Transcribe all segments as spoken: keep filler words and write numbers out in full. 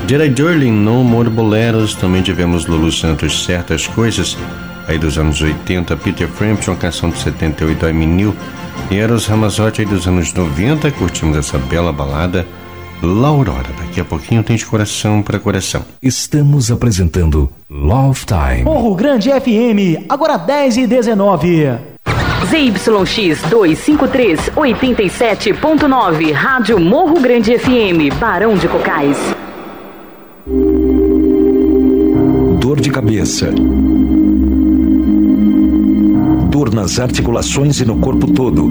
Jerry Jorlin, No More Boleros. Também tivemos Lulu Santos, Certas Coisas, aí dos anos oitenta. Peter Frampton, uma canção de setenta e oito, I'm New. E Eros Ramazzotti, aí dos anos noventa. Curtimos essa bela balada, La Aurora. Daqui a pouquinho tem De Coração para Coração. Estamos apresentando Love Time. Morro Grande F M, agora dez e dezenove. Z Y X duzentos e cinquenta e três, oitenta e sete ponto nove, Rádio Morro Grande F M, Barão de Cocais. Dor de cabeça. Dor nas articulações e no corpo todo.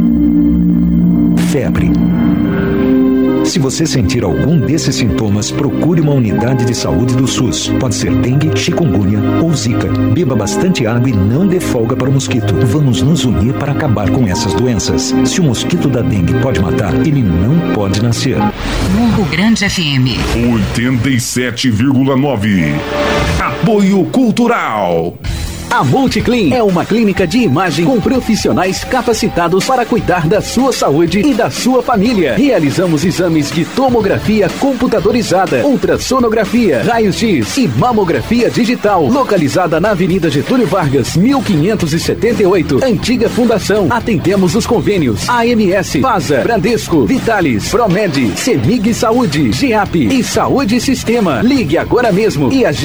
Febre. Se você sentir algum desses sintomas, procure uma unidade de saúde do SUS. Pode ser dengue, chikungunya ou zika. Beba bastante água e não dê folga para o mosquito. Vamos nos unir para acabar com essas doenças. Se o mosquito da dengue pode matar, ele não pode nascer. Morro Grande F M oitenta e sete vírgula nove. Apoio Cultural. A Multiclean é uma clínica de imagem com profissionais capacitados para cuidar da sua saúde e da sua família. Realizamos exames de tomografia computadorizada, ultrassonografia, raios-x e mamografia digital. Localizada na Avenida Getúlio Vargas, mil quinhentos e setenta e oito, Antiga Fundação. Atendemos os convênios A M S, Pasa, Bradesco, Vitalis, Promed, Semig Saúde, G A P e Saúde Sistema. Ligue agora mesmo e agende